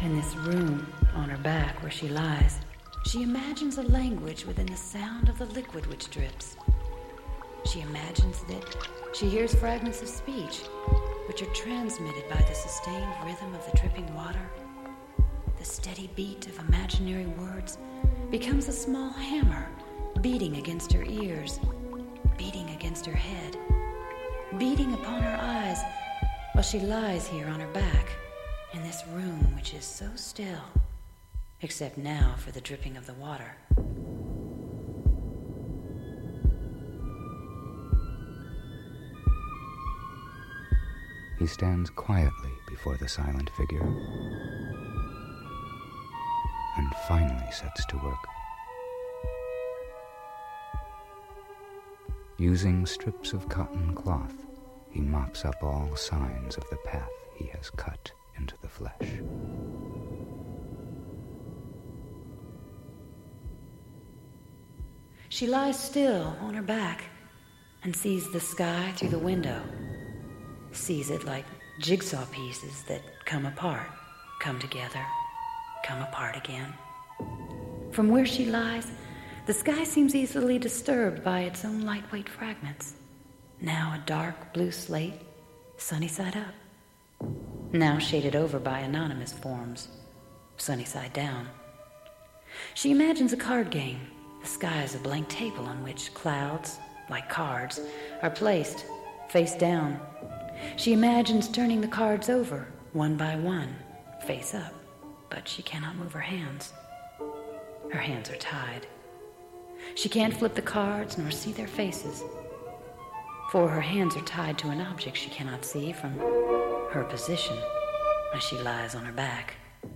In this room, on her back where she lies, she imagines a language within the sound of the liquid which drips. She imagines that she hears fragments of speech, which are transmitted by the sustained rhythm of the dripping water. The steady beat of imaginary words becomes a small hammer beating against her ears, beating against her head, beating upon her eyes while she lies here on her back in this room which is so still, except now for the dripping of the water. He stands quietly before the silent figure and finally sets to work. Using strips of cotton cloth, he mops up all signs of the path he has cut into the flesh. She lies still on her back and sees the sky through the window, sees it like jigsaw pieces that come apart, come together, come apart again. From where she lies, the sky seems easily disturbed by its own lightweight fragments. Now a dark blue slate, sunny side up. Now shaded over by anonymous forms, sunny side down. She imagines a card game. The sky is a blank table on which clouds, like cards, are placed face down. She imagines turning the cards over, one by one, face up, but she cannot move her hands. Her hands are tied. She can't flip the cards nor see their faces, for her hands are tied to an object she cannot see from her position as she lies on her back.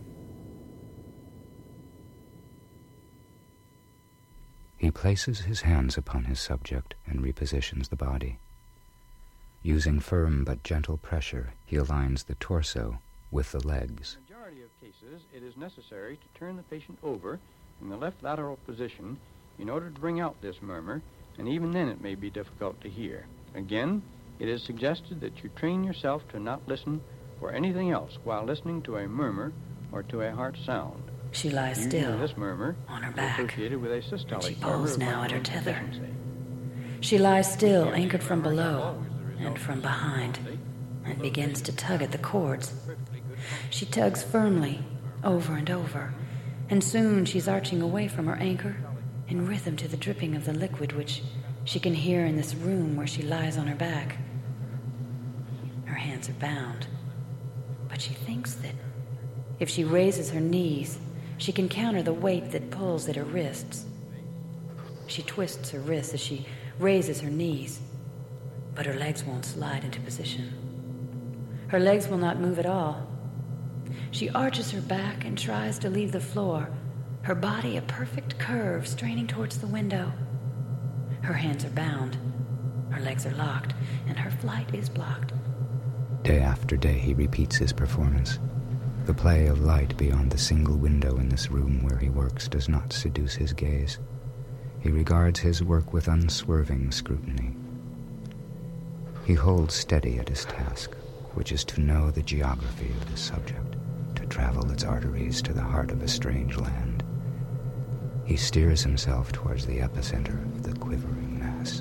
He places his hands upon his subject and repositions the body. Using firm but gentle pressure, he aligns the torso with the legs. In the majority of cases, it is necessary to turn the patient over in the left lateral position in order to bring out this murmur, and even then it may be difficult to hear. Again, it is suggested that you train yourself to not listen for anything else while listening to a murmur or to a heart sound. She lies Usually still this murmur on her is back, associated with a systolic and she murmur pulls of now at her maximum tether. efficiency. She lies still, anchored from below and from behind, and begins to tug at the cords. She tugs firmly, over and over, and soon she's arching away from her anchor in rhythm to the dripping of the liquid which she can hear in this room where she lies on her back. Her hands are bound, but she thinks that if she raises her knees, she can counter the weight that pulls at her wrists. She twists her wrists as she raises her knees, but her legs won't slide into position. Her legs will not move at all. She arches her back and tries to leave the floor, her body a perfect curve straining towards the window. Her hands are bound, her legs are locked, and her flight is blocked. Day after day he repeats his performance. The play of light beyond the single window in this room where he works does not seduce his gaze. He regards his work with unswerving scrutiny. He holds steady at his task, which is to know the geography of the subject, to travel its arteries to the heart of a strange land. He steers himself towards the epicenter of the quivering mass.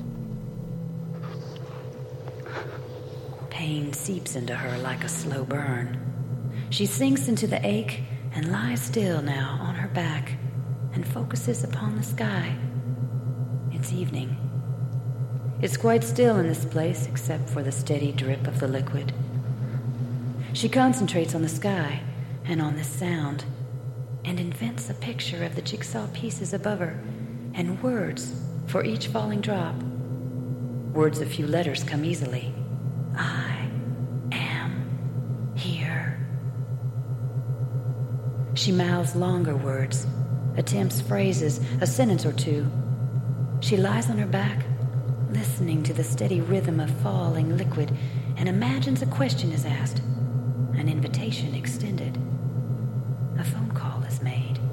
Pain seeps into her like a slow burn. She sinks into the ache and lies still now on her back and focuses upon the sky. It's evening. It's quite still in this place except for the steady drip of the liquid. She concentrates on the sky and on this sound and invents a picture of the jigsaw pieces above her and words for each falling drop. Words of few letters come easily. I am here. She mouths longer words, attempts phrases, a sentence or two. She lies on her back, listening to the steady rhythm of falling liquid, and imagines a question is asked, an invitation extended. A phone call is made.